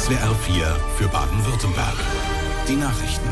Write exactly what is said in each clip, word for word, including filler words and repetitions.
S W R vier für Baden-Württemberg. Die Nachrichten.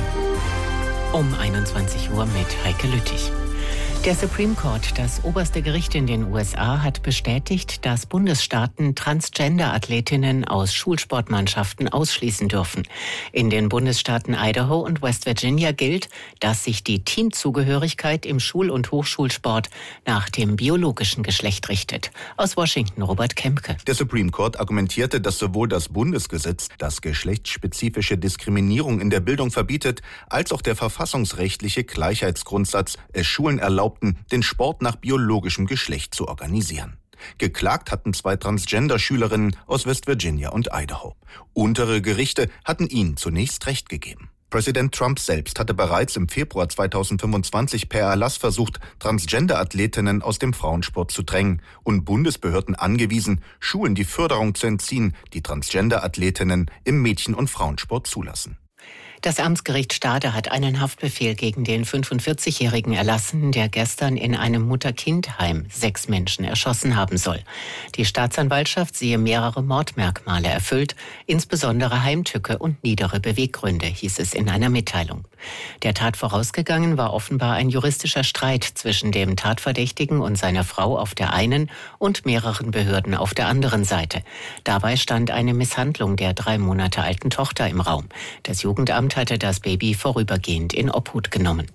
Um einundzwanzig Uhr mit Heike Lüttich. Der Supreme Court, das oberste Gericht in den U S A, hat bestätigt, dass Bundesstaaten Transgender-Athletinnen aus Schulsportmannschaften ausschließen dürfen. In den Bundesstaaten Idaho und West Virginia gilt, dass sich die Teamzugehörigkeit im Schul- und Hochschulsport nach dem biologischen Geschlecht richtet. Aus Washington Robert Kempke. Der Supreme Court argumentierte, dass sowohl das Bundesgesetz, das geschlechtsspezifische Diskriminierung in der Bildung verbietet, als auch der verfassungsrechtliche Gleichheitsgrundsatz es Schulen erlaubt, den Sport nach biologischem Geschlecht zu organisieren. Geklagt hatten zwei Transgender-Schülerinnen aus West Virginia und Idaho. Untere Gerichte hatten ihnen zunächst Recht gegeben. Präsident Trump selbst hatte bereits im Februar zweitausendfünfundzwanzig per Erlass versucht, Transgender-Athletinnen aus dem Frauensport zu drängen und Bundesbehörden angewiesen, Schulen die Förderung zu entziehen, die Transgender-Athletinnen im Mädchen- und Frauensport zulassen. Das Amtsgericht Stade hat einen Haftbefehl gegen den fünfundvierzigjährigen erlassen, der gestern in einem Mutter-Kind-Heim sechs Menschen erschossen haben soll. Die Staatsanwaltschaft sehe mehrere Mordmerkmale erfüllt, insbesondere Heimtücke und niedere Beweggründe, hieß es in einer Mitteilung. Der Tat vorausgegangen war offenbar ein juristischer Streit zwischen dem Tatverdächtigen und seiner Frau auf der einen und mehreren Behörden auf der anderen Seite. Dabei stand eine Misshandlung der drei Monate alten Tochter im Raum. Das Jugendamt hatte das Baby vorübergehend in Obhut genommen.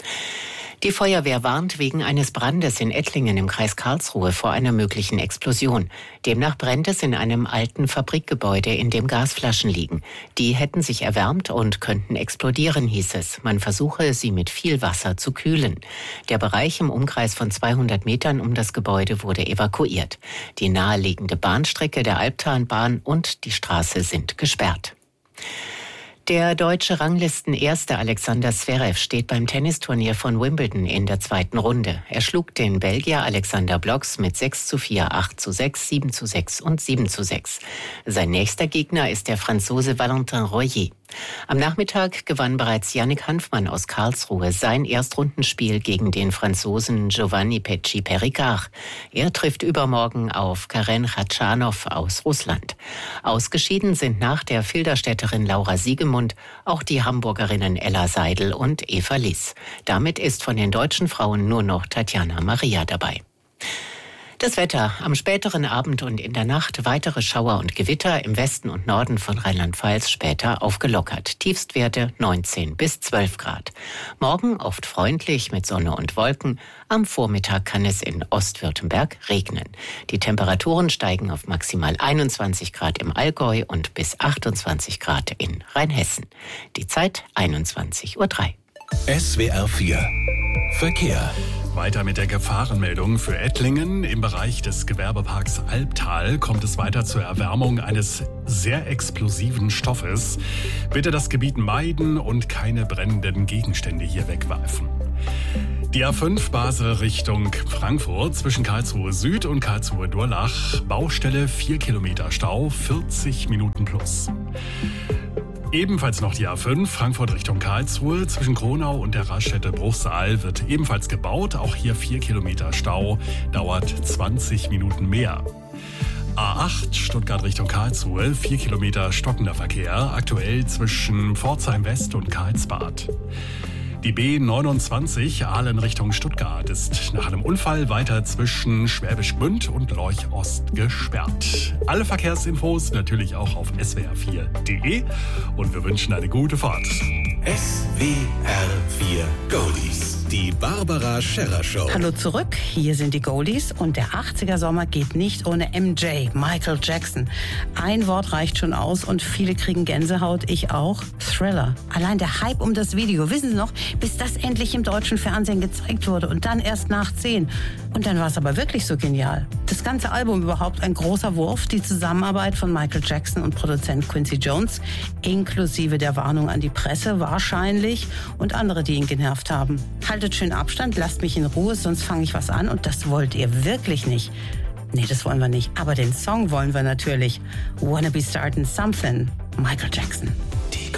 Die Feuerwehr warnt wegen eines Brandes in Ettlingen im Kreis Karlsruhe vor einer möglichen Explosion. Demnach brennt es in einem alten Fabrikgebäude, in dem Gasflaschen liegen. Die hätten sich erwärmt und könnten explodieren, hieß es. Man versuche, sie mit viel Wasser zu kühlen. Der Bereich im Umkreis von zweihundert Metern um das Gebäude wurde evakuiert. Die naheliegende Bahnstrecke der Albtalbahn und die Straße sind gesperrt. Der deutsche Ranglistenerste Alexander Zverev steht beim Tennisturnier von Wimbledon in der zweiten Runde. Er schlug den Belgier Alexander Bloks mit sechs zu vier, acht zu sechs, sieben zu sechs und sieben zu sechs. Sein nächster Gegner ist der Franzose Valentin Royer. Am Nachmittag gewann bereits Yannick Hanfmann aus Karlsruhe sein Erstrundenspiel gegen den Franzosen Giovanni Pecci-Perricard. Er trifft übermorgen auf Karen Khachanov aus Russland. Ausgeschieden sind nach der Filderstädterin Laura Siegemund auch die Hamburgerinnen Ella Seidel und Eva Liss. Damit ist von den deutschen Frauen nur noch Tatjana Maria dabei. Das Wetter: am späteren Abend und in der Nacht weitere Schauer und Gewitter, im Westen und Norden von Rheinland-Pfalz später aufgelockert. Tiefstwerte neunzehn bis zwölf Grad. Morgen oft freundlich mit Sonne und Wolken. Am Vormittag kann es in Ostwürttemberg regnen. Die Temperaturen steigen auf maximal einundzwanzig Grad im Allgäu und bis achtundzwanzig Grad in Rheinhessen. Die Zeit einundzwanzig Uhr drei. S W R vier Verkehr. Weiter mit der Gefahrenmeldung für Ettlingen. Im Bereich des Gewerbeparks Albtal kommt es weiter zur Erwärmung eines sehr explosiven Stoffes. Bitte das Gebiet meiden und keine brennenden Gegenstände hier wegwerfen. Die A fünf Basel Richtung Frankfurt zwischen Karlsruhe Süd und Karlsruhe Durlach. Baustelle vier Kilometer Stau, vierzig Minuten plus. Ebenfalls noch die A fünf, Frankfurt Richtung Karlsruhe, zwischen Kronau und der Raststätte Bruchsal wird ebenfalls gebaut. Auch hier vier Kilometer Stau, dauert zwanzig Minuten mehr. A acht, Stuttgart Richtung Karlsruhe, vier Kilometer stockender Verkehr, aktuell zwischen Pforzheim West und Karlsbad. Die B neunundzwanzig, Aalen Richtung Stuttgart, ist nach einem Unfall weiter zwischen Schwäbisch Gmünd und Lorch Ost gesperrt. Alle Verkehrsinfos natürlich auch auf s w r vier punkt d e und wir wünschen eine gute Fahrt. S W R vier Goldies. Die Barbara Scherrer Show. Hallo zurück, hier sind die Goldies und der achtziger-Sommer geht nicht ohne M J, Michael Jackson. Ein Wort reicht schon aus und viele kriegen Gänsehaut, ich auch. Thriller. Allein der Hype um das Video, wissen Sie noch, bis das endlich im deutschen Fernsehen gezeigt wurde und dann erst nach zehn. Und dann war es aber wirklich so genial. Das ganze Album überhaupt ein großer Wurf, die Zusammenarbeit von Michael Jackson und Produzent Quincy Jones, inklusive der Warnung an die Presse wahrscheinlich und andere, die ihn genervt haben. Haltet schön Abstand, lasst mich in Ruhe, sonst fange ich was an und das wollt ihr wirklich nicht. Nee, das wollen wir nicht, aber den Song wollen wir natürlich. Wanna be starting something, Michael Jackson.